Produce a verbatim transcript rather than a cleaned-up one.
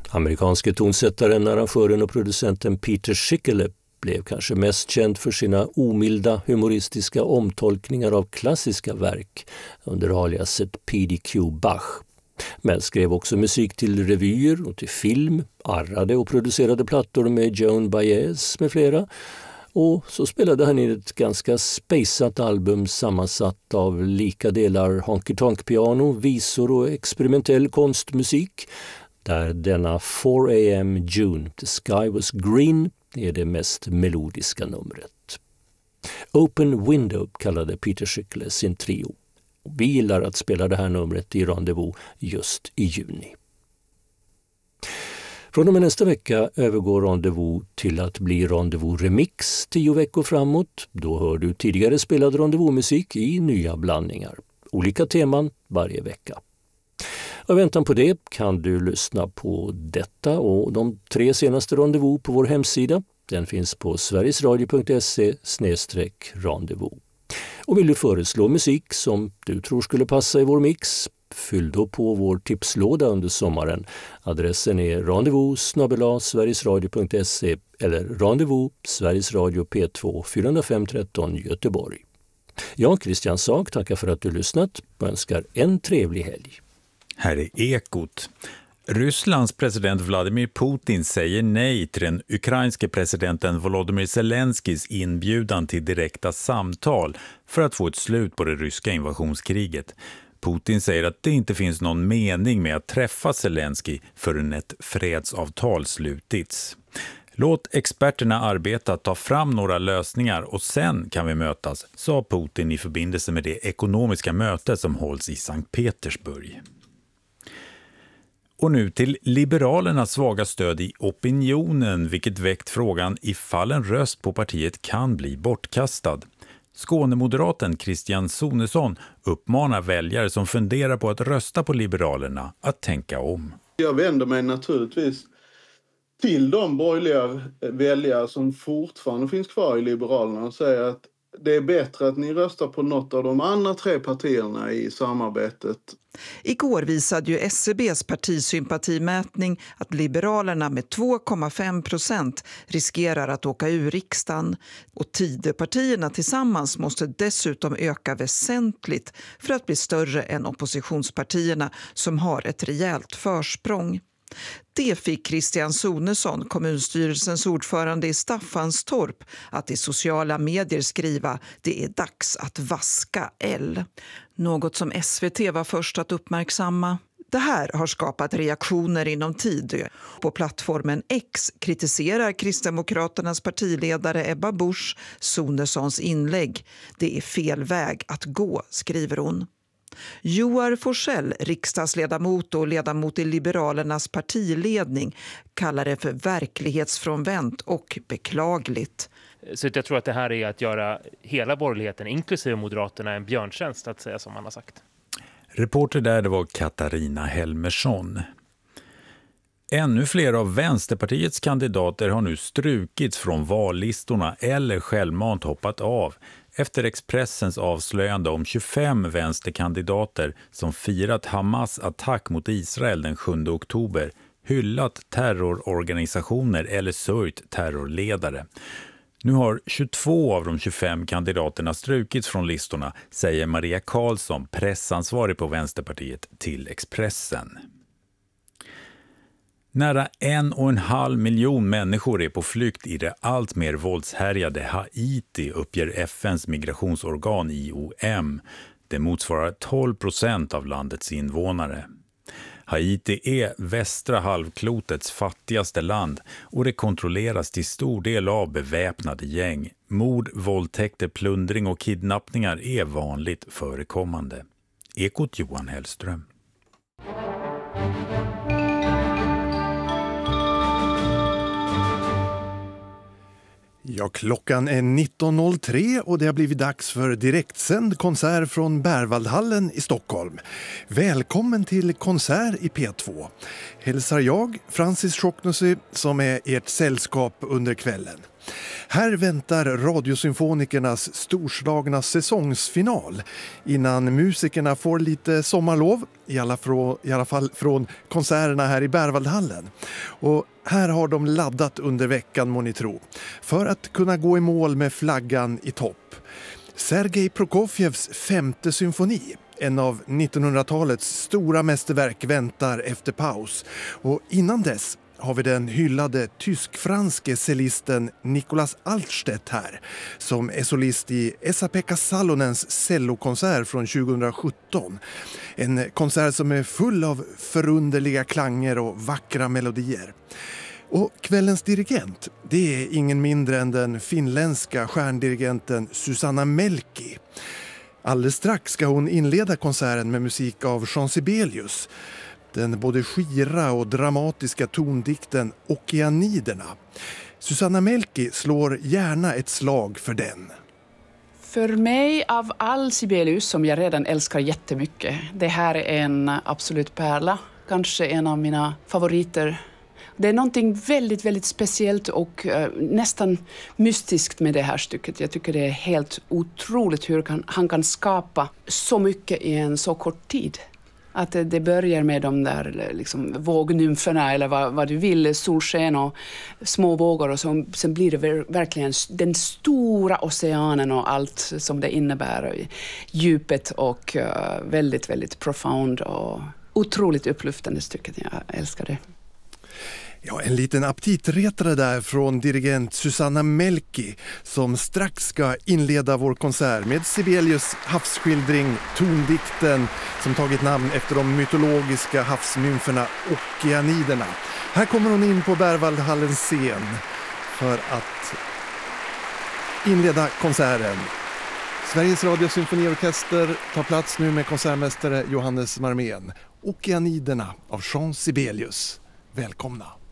Amerikanske tonsättaren, arrangören och producenten Peter Schickele blev kanske mest känd för sina omilda humoristiska omtolkningar av klassiska verk under aliaset P D Q Bach. Men skrev också musik till revyer och till film, arrade och producerade plattor med Joan Baez med flera. Och så spelade han in ett ganska spejsat album sammansatt av lika delar honky-tonk-piano, visor och experimentell konstmusik, där denna four a m June, The Sky Was Green, är det mest melodiska numret. Open Window kallade Peter Schickele sin trio. Vi gillar att spela det här numret i Rendezvous just i juni. Från och med nästa vecka övergår Rendezvous till att bli Rendezvous Remix tio veckor framåt. Då hör du tidigare spelad Rendezvous-musik i nya blandningar. Olika teman varje vecka. Och väntan på det kan du lyssna på detta och de tre senaste Rendezvous på vår hemsida. Den finns på sverigesradio punkt se snedstreck rendezvous. Och vill du föreslå musik som du tror skulle passa i vår mix, fyll då på vår tipslåda under sommaren. Adressen är rendezvous snabel-a sverigesradio punkt se eller rendezvous Sveriges Radio P två fyra fem tretton Göteborg. Jag, Christian Sak, tackar för att du lyssnat och önskar en trevlig helg. Här är Ekot. Rysslands president Vladimir Putin säger nej till den ukrainske presidenten Volodymyr Zelenskis inbjudan till direkta samtal för att få ett slut på det ryska invasionskriget. Putin säger att det inte finns någon mening med att träffa Zelensky förrän ett fredsavtal slutits. Låt experterna arbeta att ta fram några lösningar och sen kan vi mötas, sa Putin i förbindelse med det ekonomiska mötet som hålls i Sankt Petersburg. Och nu till Liberalernas svaga stöd i opinionen, vilket väckt frågan ifall en röst på partiet kan bli bortkastad. Skånemoderaten Christian Sonesson uppmanar väljare som funderar på att rösta på Liberalerna att tänka om. Jag vänder mig naturligtvis till de borgerliga väljare som fortfarande finns kvar i Liberalerna och säger att det är bättre att ni röstar på något av de andra tre partierna i samarbetet. Igår visade ju S C B:s partisympatimätning att Liberalerna med två komma fem procent riskerar att åka ur riksdagen. Och Tidöpartierna tillsammans måste dessutom öka väsentligt för att bli större än oppositionspartierna som har ett rejält försprång. Det fick Christian Sonesson, kommunstyrelsens ordförande i Staffanstorp, att i sociala medier skriva det är dags att vaska L. Något som S V T var först att uppmärksamma. Det här har skapat reaktioner inom Tidö. På plattformen X kritiserar Kristdemokraternas partiledare Ebba Busch Sonessons inlägg. Det är fel väg att gå, skriver hon. Joar Forsell, riksdagsledamot och ledamot i Liberalernas partiledning, kallar det för verklighetsfrånvänt och beklagligt. Så jag tror att det här är att göra hela borgerligheten, inklusive Moderaterna, en björntjänst, att säga som man har sagt. Reporter där det var Katarina Helmersson. Ännu fler av Vänsterpartiets kandidater har nu strukits från vallistorna eller självmant hoppat av efter Expressens avslöjande om tjugofem vänsterkandidater som firat Hamas attack mot Israel den sjunde oktober, hyllat terrororganisationer eller sörjt terrorledare. Nu har tjugotvå av de tjugofem kandidaterna strukits från listorna, säger Maria Karlsson, pressansvarig på Vänsterpartiet, till Expressen. Nära en och en halv miljon människor är på flykt i det allt mer våldshärjade Haiti, uppger F N:s migrationsorgan I O M. Det motsvarar tolv procent av landets invånare. Haiti är västra halvklotets fattigaste land och det kontrolleras till stor del av beväpnade gäng. Mord, våldtäkter, plundring och kidnappningar är vanligt förekommande. Ekot Johan Hellström. Ja, klockan är nitton noll tre och det har blivit dags för direktsänd konsert från Berwaldhallen i Stockholm. Välkommen till konsert i P två. Hälsar jag, Francis Schocknessy, som är ert sällskap under kvällen. Här väntar Radiosymfonikernas storslagna säsongsfinal innan musikerna får lite sommarlov, i alla, frå, i alla fall från konserterna här i Berwaldhallen. Och här har de laddat under veckan, må ni tro, för att kunna gå i mål med flaggan i topp. Sergej Prokofjevs femte symfoni, en av nittonhundratalets stora mästerverk, väntar efter paus. Och innan dess har vi den hyllade tysk-franske cellisten Nicolas Altstedt här, som är solist i Esa-Pekka Salonens cellokonsert från tjugohundrasjutton. En konsert som är full av förunderliga klanger och vackra melodier. Och kvällens dirigent, det är ingen mindre än den finländska stjärndirigenten Susanna Melki. Alldeles strax ska hon inleda konserten med musik av Jean Sibelius. Den både skira och dramatiska tondikten Okeaniderna. Susanna Melki slår gärna ett slag för den. För mig, av all Sibelius som jag redan älskar jättemycket, det här är en absolut pärla. Kanske en av mina favoriter. Det är någonting väldigt, väldigt speciellt och uh, nästan mystiskt med det här stycket. Jag tycker det är helt otroligt hur kan, han kan skapa så mycket i en så kort tid. Att det, det börjar med de där liksom, vågnymferna eller vad, vad du vill, solsken och små vågor, och så, sen blir det verkligen den stora oceanen och allt som det innebär. Djupet och uh, väldigt, väldigt profound och otroligt upplyftande stycket. Jag älskar det. Ja, en liten aptitretare där från dirigent Susanna Melki som strax ska inleda vår konsert med Sibelius havsskildring, tondikten som tagit namn efter de mytologiska havsnymferna Okeaniderna. Här kommer hon in på Berwaldhallens scen för att inleda konserten. Sveriges Radios symfoniorkester tar plats nu med konsertmästare Johannes Marmén. Okeaniderna av Jean Sibelius. Välkomna!